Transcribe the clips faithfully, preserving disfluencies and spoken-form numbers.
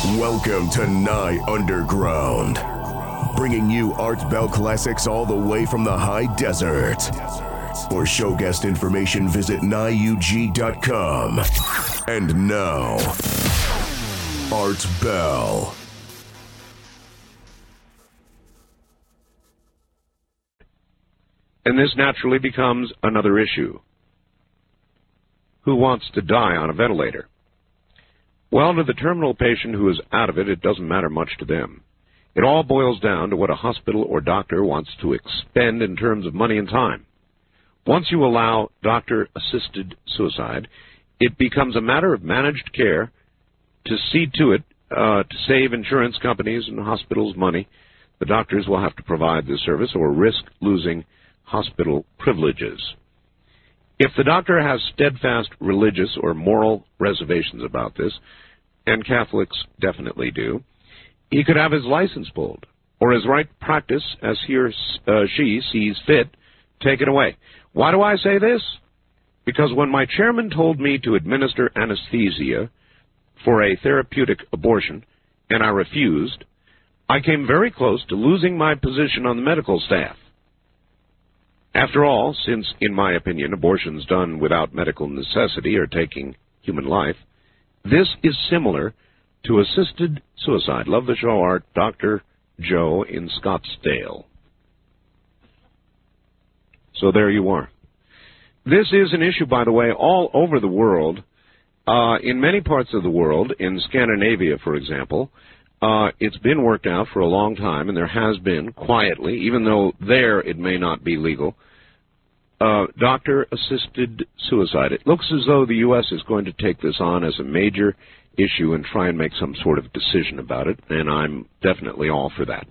Welcome to Nye Underground, bringing you Art Bell classics all the way from the high desert. For show guest information, visit nye u g dot com. And now, Art Bell. And this naturally becomes another issue. Who wants to die on a ventilator? Well, to the terminal patient who is out of it, it doesn't matter much to them. It all boils down to what a hospital or doctor wants to expend in terms of money and time. Once you allow doctor-assisted suicide, it becomes a matter of managed care to see to it, uh, to save insurance companies and hospitals money. The doctors will have to provide this service or risk losing hospital privileges. If the doctor has steadfast religious or moral reservations about this, and Catholics definitely do, he could have his license pulled, or his right practice, as he or uh, she sees fit, taken away. Why do I say this? Because when my chairman told me to administer anesthesia for a therapeutic abortion, and I refused, I came very close to losing my position on the medical staff. After all, since, in my opinion, abortions done without medical necessity are taking human life, this is similar to assisted suicide. Love the show, Art. Doctor Joe in Scottsdale. So there you are. This is an issue, by the way, all over the world. Uh, in many parts of the world, in Scandinavia, for example, uh, it's been worked out for a long time, and there has been, quietly, even though there it may not be legal, uh, doctor-assisted suicide. It looks as though the U S is going to take this on as a major issue and try and make some sort of decision about it, and I'm definitely all for that.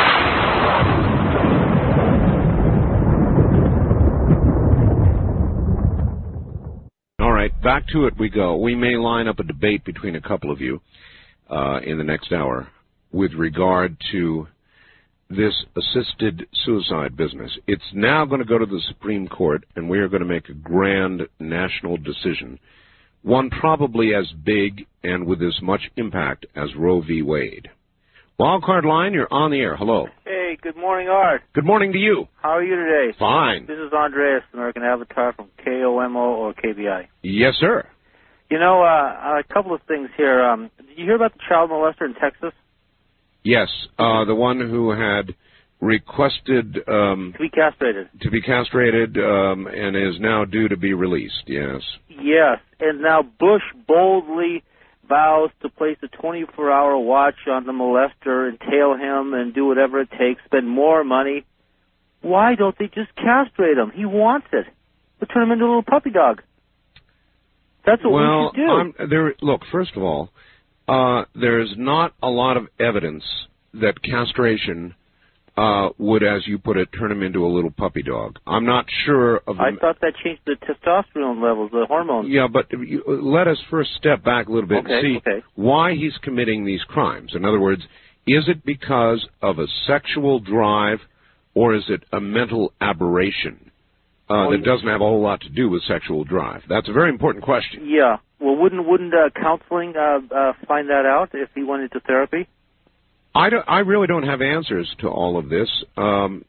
All right, back to it we go. We may line up a debate between a couple of you uh, in the next hour with regard to this assisted suicide business. It's now going to go to the Supreme Court, and we are going to make a grand national decision, one probably as big and with as much impact as Roe v. Wade. Wildcard line, you're on the air. Hello. Hey, good morning, Art. Good morning to you. How are you today? Fine. This is Andreas, American Avatar from K O M O or K B I. Yes, sir. You know, uh, a couple of things here. Um, did you hear about the child molester in Texas? Yes, uh, the one who had requested um, to be castrated. To be castrated um, and is now due to be released, yes. Yes, and now Bush boldly vows to place a twenty-four hour watch on the molester and tail him and do whatever it takes, spend more money. Why don't they just castrate him? He wants it. We'll turn him into a little puppy dog. That's what well, we should do. I'm, there, look, first of all, uh, there's not a lot of evidence that castration uh, would, as you put it, turn him into a little puppy dog. I'm not sure of... I thought that changed the testosterone levels, the hormones. Yeah, but you, let us first step back a little bit okay, and see okay. why he's committing these crimes. In other words, is it because of a sexual drive, or is it a mental aberration uh, well, that doesn't have a whole lot to do with sexual drive? That's a very important question. Yeah. Well, wouldn't wouldn't uh, counseling uh, uh, find that out if he went into therapy? I, don't, I really don't have answers to all of this. Um,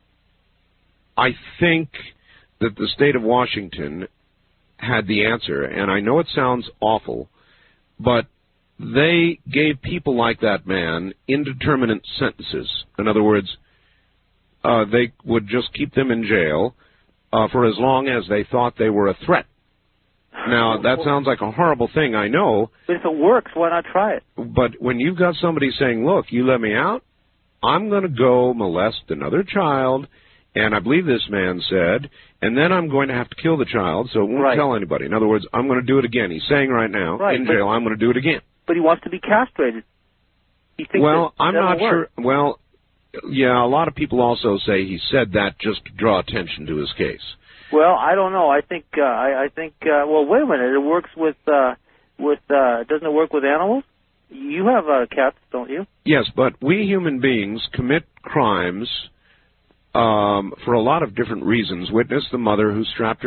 I think that the state of Washington had the answer, and I know it sounds awful, but they gave people like that man indeterminate sentences. In other words, uh, they would just keep them in jail uh, for as long as they thought they were a threat. Now, that sounds like a horrible thing, I know. But if it works, why not try it? But when you've got somebody saying, look, you let me out, I'm going to go molest another child, and I believe this man said, and then I'm going to have to kill the child, so it won't right. tell anybody. In other words, I'm going to do it again. He's saying right now, right, in jail, I'm going to do it again. But he wants to be castrated. He thinks well, that I'm not work. sure. Well, yeah, a lot of people also say he said that just to draw attention to his case. Well, I don't know. I think uh, I, I think. Uh, well, wait a minute. It works with uh, with. Uh, doesn't it work with animals? You have uh, cats, don't you? Yes, but we human beings commit crimes um, for a lot of different reasons. Witness the mother who strapped her